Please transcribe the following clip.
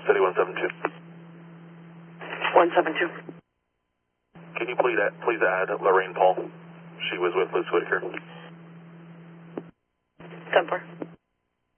City 172. 172. Can you please add Lorraine Paul? She was with Liz Whitaker. 10-4.